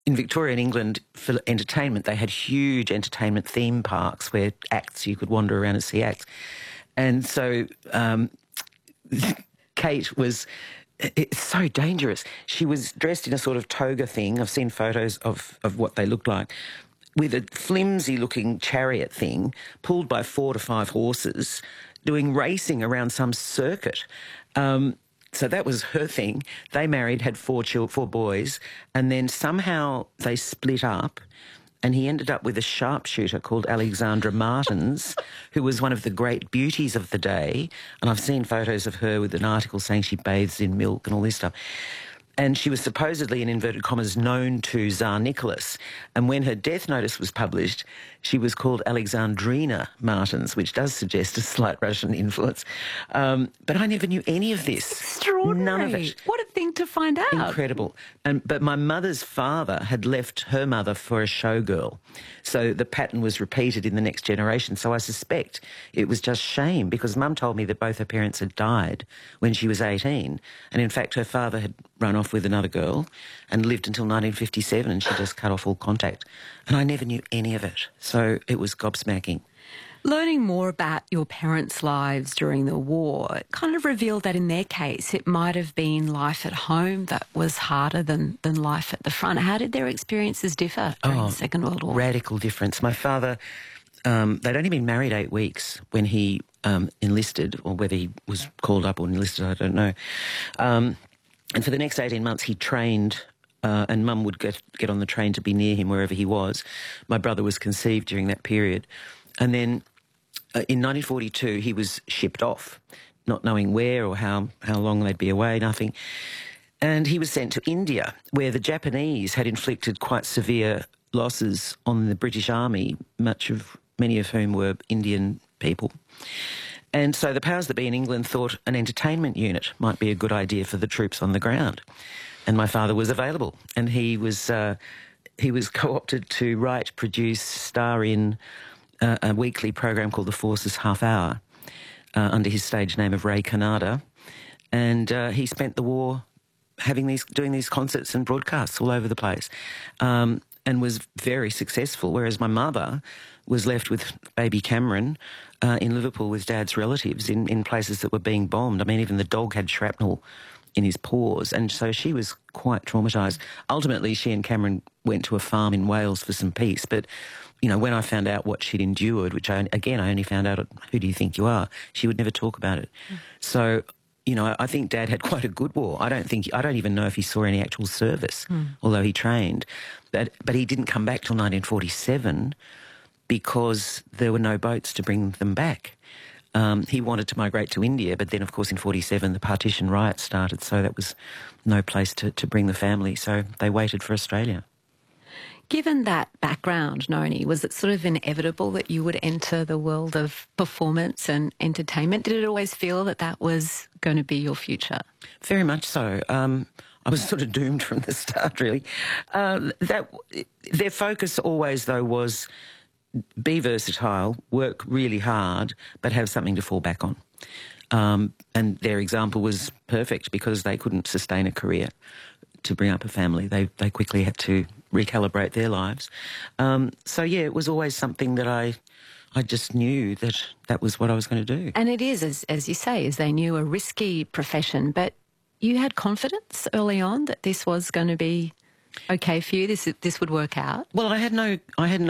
in Victoria and England, for entertainment, they had huge entertainment theme parks where you could wander around and see acts. And so Kate was... It's so dangerous. She was dressed in a sort of toga thing. I've seen photos of what they looked like, with a flimsy-looking chariot thing pulled by 4 to 5 horses, doing racing around some circuit. So that was her thing. They married, had 4 boys, and then somehow they split up, and he ended up with a sharpshooter called Alexandra Martins, who was one of the great beauties of the day. And I've seen photos of her with an article saying she bathes in milk and all this stuff. And she was supposedly, in inverted commas, known to Tsar Nicholas. And when her death notice was published, she was called Alexandrina Martins, which does suggest a slight Russian influence. But I never knew any of this. Extraordinary. None of it. What a thing to find out. Incredible. But my mother's father had left her mother for a showgirl. So the pattern was repeated in the next generation. So I suspect it was just shame, because Mum told me that both her parents had died when she was 18. And in fact, her father had run off with another girl and lived until 1957, and she just cut off all contact. And I never knew any of it. So it was gobsmacking. Learning more about your parents' lives during the war kind of revealed that in their case it might have been life at home that was harder than life at the front. How did their experiences differ during the Second World War? Radical difference. My father, they'd only been married 8 weeks when he enlisted, or whether he was called up or enlisted, I don't know. And for the next 18 months he trained, and Mum would get on the train to be near him wherever he was. My brother was conceived during that period. And then in 1942, he was shipped off, not knowing where or how long they'd be away, nothing. And he was sent to India, where the Japanese had inflicted quite severe losses on the British Army, many of whom were Indian people. And so the powers that be in England thought an entertainment unit might be a good idea for the troops on the ground. And my father was available, and he was co-opted to write, produce, star in a weekly program called The Forces Half Hour, under his stage name of Ray Kannada. And he spent the war doing these concerts and broadcasts all over the place, and was very successful, whereas my mother was left with baby Cameron in Liverpool with Dad's relatives in places that were being bombed. I mean, even the dog had shrapnel in his paws, and so she was quite traumatised. Ultimately, she and Cameron went to a farm in Wales for some peace, but you know, when I found out what she'd endured, which I only found out at Who Do You Think You Are, she would never talk about it. So, you know, I think Dad had quite a good war. I don't even know if he saw any actual service, although he trained. But he didn't come back till 1947 because there were no boats to bring them back. He wanted to migrate to India, but then, of course, in 1947, the partition riots started, so that was no place to bring the family. So they waited for Australia. Given that background, Noni, was it sort of inevitable that you would enter the world of performance and entertainment? Did it always feel that that was going to be your future? Very much so. I was sort of doomed from the start, really. Their focus always, though, was be versatile, work really hard, but have something to fall back on. And their example was perfect because they couldn't sustain a career to bring up a family. They quickly had to recalibrate their lives. So, yeah, it was always something that I just knew that was what I was going to do. And it is, as you say, as they knew, a risky profession, but you had confidence early on that this was going to be okay for you, this would work out? Well, I had no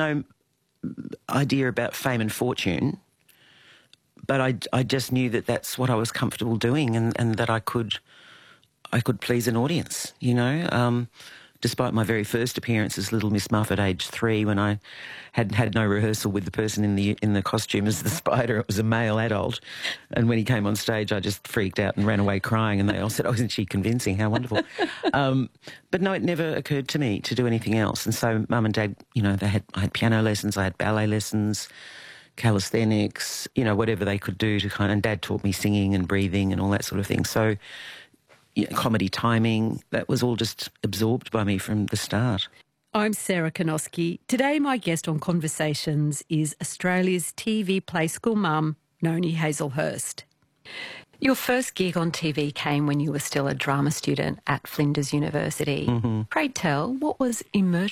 idea about fame and fortune, but I just knew that that's what I was comfortable doing, and that I could please an audience, you know. Despite my very first appearance as Little Miss Muff at age 3, when I had no rehearsal with the person in the costume as the spider, it was a male adult, and when he came on stage, I just freaked out and ran away crying, and they all said, "Oh, isn't she convincing? How wonderful!" But no, it never occurred to me to do anything else. And so, Mum and Dad, you know, I had piano lessons, I had ballet lessons, calisthenics, you know, whatever they could do to and Dad taught me singing and breathing and all that sort of thing. So, you know, comedy timing, that was all just absorbed by me from the start. I'm Sarah Konoski. Today my guest on Conversations is Australia's TV play school mum, Noni Hazlehurst. Your first gig on TV came when you were still a drama student at Flinders University. Pray tell, what was Emergent